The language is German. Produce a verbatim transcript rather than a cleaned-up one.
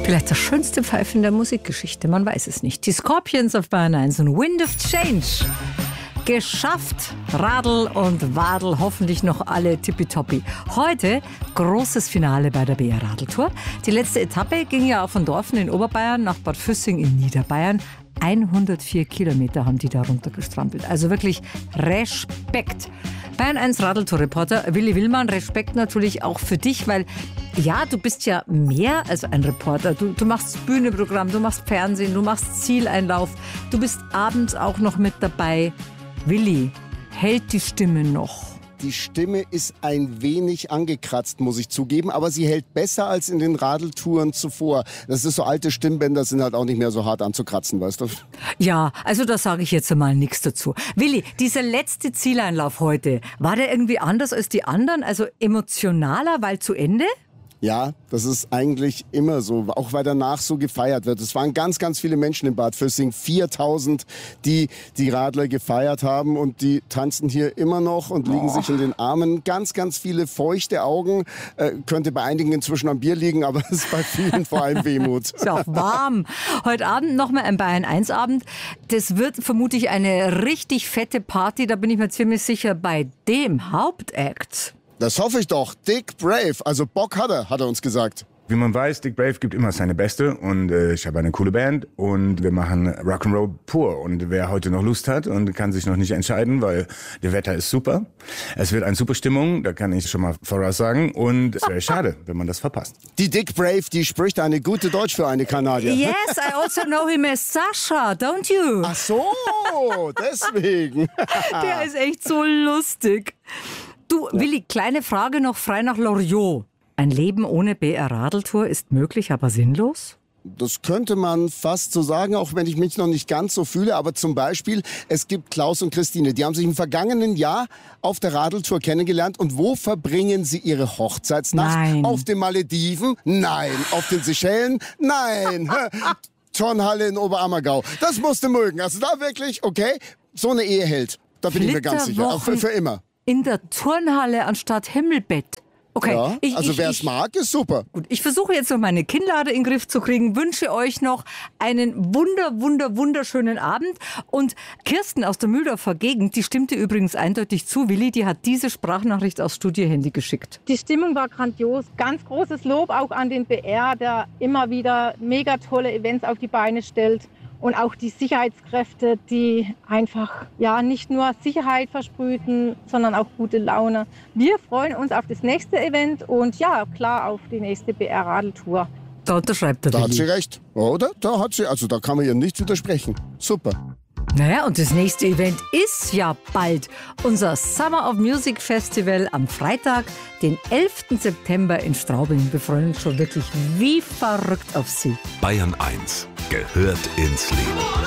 Vielleicht das schönste Pfeifen der Musikgeschichte, man weiß es nicht. Die Scorpions auf Bayern eins und Wind of Change. Geschafft, Radl und Wadl, hoffentlich noch alle tippitoppi. Heute großes Finale bei der B R-Radeltour. Die letzte Etappe ging ja von Dorfen in Oberbayern nach Bad Füssing in Niederbayern. hundertvier Kilometer haben die da runtergestrampelt. Also wirklich Respekt. Bayern eins Radeltour-Reporter Willi Willmann, Respekt natürlich auch für dich, weil ja, du bist ja mehr als ein Reporter. Du, du machst Bühneprogramm, du machst Fernsehen, du machst Zieleinlauf, du bist abends auch noch mit dabei. Willi, hält die Stimme noch? Die Stimme ist ein wenig angekratzt, muss ich zugeben, aber sie hält besser als in den Radeltouren zuvor. Das ist so, alte Stimmbänder sind halt auch nicht mehr so hart anzukratzen, weißt du? Ja, also da sage ich jetzt mal nichts dazu. Willi, dieser letzte Zieleinlauf heute, war der irgendwie anders als die anderen? Also emotionaler, weil zu Ende? Ja, das ist eigentlich immer so, auch weil danach so gefeiert wird. Es waren ganz, ganz viele Menschen in Bad Füssing, viertausend, die die Radler gefeiert haben und die tanzen hier immer noch und liegen oh. sich in den Armen. Ganz, ganz viele feuchte Augen, äh, könnte bei einigen inzwischen am Bier liegen, aber es ist bei vielen vor allem Wehmut. Ist ja auch warm. Heute Abend nochmal ein Bayern eins Abend. Das wird vermutlich eine richtig fette Party, da bin ich mir ziemlich sicher, bei dem Hauptakt. Das hoffe ich doch. Dick Brave, also Bock hat er, hat er uns gesagt. Wie man weiß, Dick Brave gibt immer seine Beste und äh, ich habe eine coole Band und wir machen Rock'n'Roll pur. Und wer heute noch Lust hat und kann sich noch nicht entscheiden, weil das Wetter ist super. Es wird eine super Stimmung, da kann ich schon mal voraussagen. Und es wäre schade, wenn man das verpasst. Die Dick Brave, die spricht eine gute Deutsch für eine Kanadier. Yes, I also know him as Sascha, don't you? Ach so, deswegen. Der ist echt so lustig. Du, Willi, kleine Frage noch frei nach Loriot. Ein Leben ohne B R-Radeltour ist möglich, aber sinnlos? Das könnte man fast so sagen, auch wenn ich mich noch nicht ganz so fühle. Aber zum Beispiel, es gibt Klaus und Christine. Die haben sich im vergangenen Jahr auf der Radeltour kennengelernt. Und wo verbringen sie ihre Hochzeitsnacht? Nein. Auf den Malediven? Nein. Auf den Seychellen? Nein. Turnhalle in Oberammergau. Das musste mögen. Also da wirklich, okay, so eine Ehe hält. Da bin ich mir ganz sicher. Auch für, für immer. In der Turnhalle anstatt Himmelbett. Okay, ja, ich, also wer es ich, mag, ist super. Gut, ich versuche jetzt noch meine Kinnlade in den Griff zu kriegen, wünsche euch noch einen wunder, wunder, wunderschönen Abend. Und Kirsten aus der Mühldorfer Gegend, die stimmte übrigens eindeutig zu, Willi, die hat diese Sprachnachricht aufs Studiohandy geschickt. Die Stimmung war grandios. Ganz großes Lob auch an den B R, der immer wieder mega tolle Events auf die Beine stellt. Und auch die Sicherheitskräfte, die einfach ja nicht nur Sicherheit versprühen, sondern auch gute Laune. Wir freuen uns auf das nächste Event und ja, klar auf die nächste B R-Radeltour. Da unterschreibt der Da Willi. hat sie recht, oder? Da hat sie, also da kann man ihr nichts widersprechen. Super. Naja, und das nächste Event ist ja bald. Unser Summer of Music Festival am Freitag, den elften September in Straubing. Wir freuen uns schon wirklich wie verrückt auf Sie. Bayern eins gehört ins Leben.